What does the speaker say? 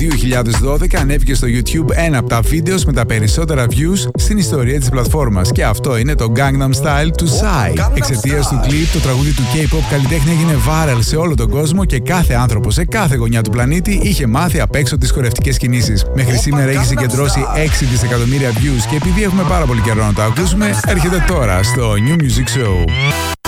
2012 ανέβηκε στο YouTube ένα από τα βίντεο με τα περισσότερα views στην ιστορία της πλατφόρμας και αυτό είναι το Gangnam Style του Psy. Εξαιτίας του κλιπ, το τραγούδι του K-pop καλλιτέχνη έγινε viral σε όλο τον κόσμο και κάθε άνθρωπος σε κάθε γωνιά του πλανήτη είχε μάθει απ' έξω τις χορευτικές κινήσεις. Μέχρι σήμερα έχει συγκεντρώσει 6 δισεκατομμύρια views και επειδή έχουμε πάρα πολύ καιρό να το ακούσουμε, έρχεται τώρα στο New Music Show.